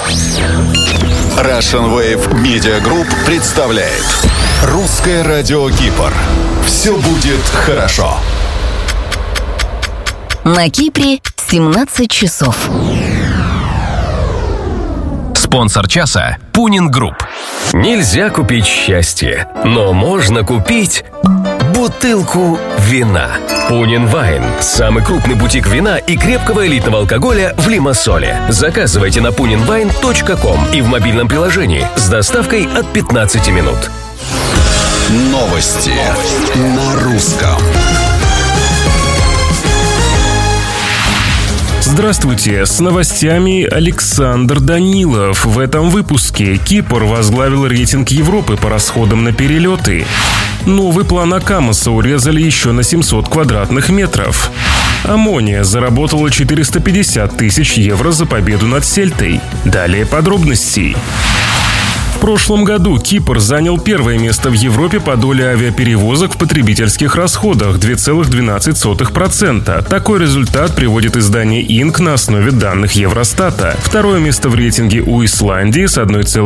Russian Wave Media Group представляет Русское радио Кипр. Все будет хорошо. На Кипре 17 часов. Спонсор часа – Пунин Групп. Нельзя купить счастье, но можно купить бутылку вина. Пунин Вайн – самый крупный бутик вина и крепкого элитного алкоголя в Лимассоле. Заказывайте на puninwine.com и в мобильном приложении с доставкой от 15 минут. Новости на русском. Здравствуйте, с новостями Александр Данилов. В этом выпуске Кипр возглавил рейтинг Европы по расходам на перелеты. Новый план Акамоса урезали еще на 700 квадратных метров. Омония заработала 450 тысяч евро за победу над Сельтой. Далее подробностей. В прошлом году Кипр занял первое место в Европе по доле авиаперевозок в потребительских расходах – 2,12%. Такой результат приводит издание Инк на основе данных Евростата. Второе место в рейтинге у Исландии с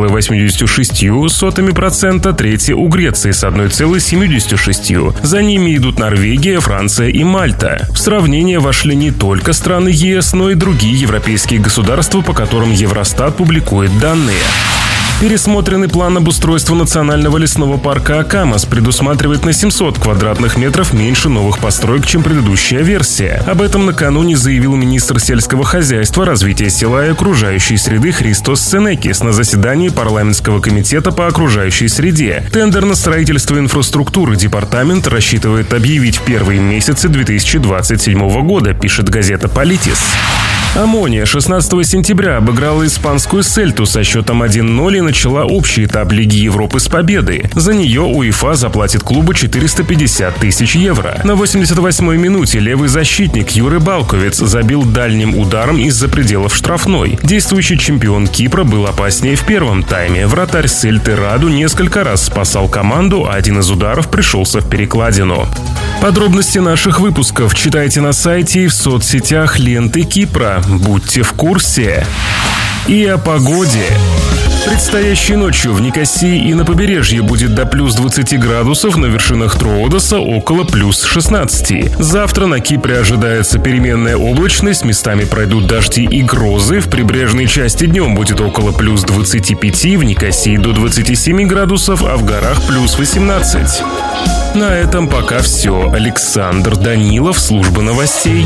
1,86%, третье у Греции с 1,76%. За ними идут Норвегия, Франция и Мальта. В сравнение вошли не только страны ЕС, но и другие европейские государства, по которым Евростат публикует данные. Пересмотренный план обустройства национального лесного парка Акамос предусматривает на 700 квадратных метров меньше новых построек, чем предыдущая версия. Об этом накануне заявил министр сельского хозяйства, развития села и окружающей среды Христос Сенекис на заседании парламентского комитета по окружающей среде. Тендер на строительство инфраструктуры департамент рассчитывает объявить в первые месяцы 2027 года, пишет газета «Политис». Омония 16 сентября обыграла испанскую Сельту со счетом 1-0 и начала общий этап Лиги Европы с победой. За нее УЕФА заплатит клубу 450 тысяч евро. На 88-й минуте левый защитник Юрий Балковец забил дальним ударом из-за пределов штрафной. Действующий чемпион Кипра был опаснее в первом тайме. Вратарь Сельты Раду несколько раз спасал команду, а один из ударов пришелся в перекладину. Подробности наших выпусков читайте на сайте и в соцсетях ленты Кипра. Будьте в курсе. И о погоде. Предстоящей ночью в Никосии и на побережье будет до плюс 20 градусов, на вершинах Троодоса около плюс 16. Завтра на Кипре ожидается переменная облачность, местами пройдут дожди и грозы. В прибрежной части днем будет около плюс 25, в Никосии до 27 градусов, а в горах плюс 18. На этом пока все. Александр Данилов, служба новостей.